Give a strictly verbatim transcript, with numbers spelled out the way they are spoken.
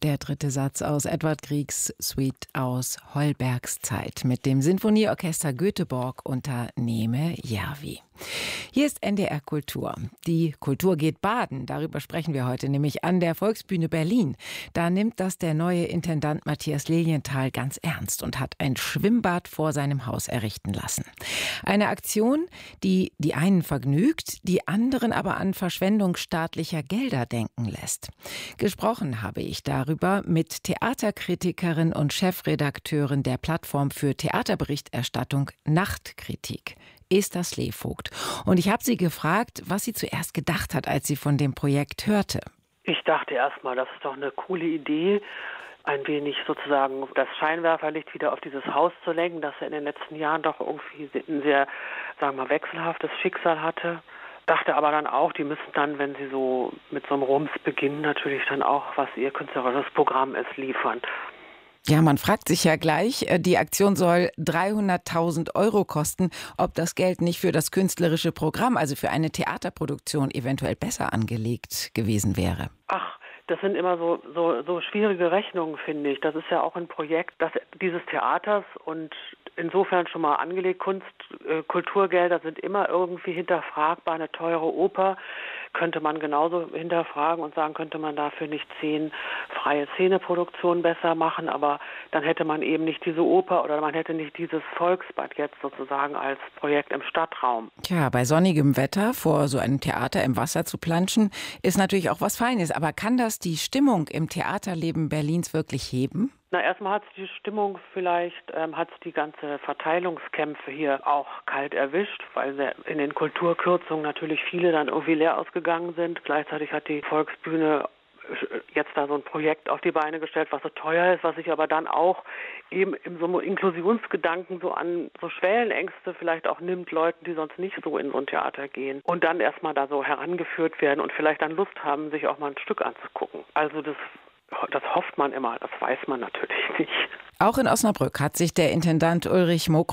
Der dritte Satz aus Edvard Griegs Suite aus Holbergs Zeit mit dem Sinfonieorchester Göteborg unter Neeme Järvi. Hier ist N D R Kultur. Die Kultur geht baden, darüber sprechen wir heute, nämlich an der Volksbühne Berlin. Da nimmt das der neue Intendant Matthias Lilienthal ganz ernst und hat ein Schwimmbad vor seinem Haus errichten lassen. Eine Aktion, die die einen vergnügt, die anderen aber an Verschwendung staatlicher Gelder denken lässt. Gesprochen habe ich darüber mit Theaterkritikerin und Chefredakteurin der Plattform für Theaterberichterstattung Nachtkritik, Esther Slevogt. Und ich habe sie gefragt, was sie zuerst gedacht hat, als sie von dem Projekt hörte. Ich dachte erst mal, das ist doch eine coole Idee, ein wenig sozusagen das Scheinwerferlicht wieder auf dieses Haus zu lenken, das ja in den letzten Jahren doch irgendwie ein sehr, sagen wir mal, wechselhaftes Schicksal hatte. Dachte aber dann auch, die müssen dann, wenn sie so mit so einem Rums beginnen, natürlich dann auch, was ihr künstlerisches Programm ist, liefern. Ja, man fragt sich ja gleich, die Aktion soll dreihunderttausend Euro kosten, ob das Geld nicht für das künstlerische Programm, also für eine Theaterproduktion, eventuell besser angelegt gewesen wäre. Ach, das sind immer so, so, so schwierige Rechnungen, finde ich. Das ist ja auch ein Projekt das, dieses Theaters und insofern schon mal angelegt. Kunst, äh, Kulturgelder sind immer irgendwie hinterfragbar. Eine teure Oper könnte man genauso hinterfragen und sagen, könnte man dafür nicht zehn freie Szeneproduktionen besser machen, aber dann hätte man eben nicht diese Oper oder man hätte nicht dieses Volksbad jetzt sozusagen als Projekt im Stadtraum. Tja, bei sonnigem Wetter vor so einem Theater im Wasser zu planschen, ist natürlich auch was Feines. Aber kann das die Stimmung im Theaterleben Berlins wirklich heben? Na, erstmal hat es die Stimmung vielleicht, ähm, hat es die ganze Verteilungskämpfe hier auch kalt erwischt, weil in den Kulturkürzungen natürlich viele dann irgendwie leer ausgegangen sind. Gleichzeitig hat die Volksbühne jetzt da so ein Projekt auf die Beine gestellt, was so teuer ist, was sich aber dann auch eben in so einem Inklusionsgedanken so an so Schwellenängste vielleicht auch nimmt, Leuten, die sonst nicht so in so ein Theater gehen und dann erstmal da so herangeführt werden und vielleicht dann Lust haben, sich auch mal ein Stück anzugucken. Also das Das hofft man immer, das weiß man natürlich nicht. Auch in Osnabrück hat sich der Intendant Ulrich Mokro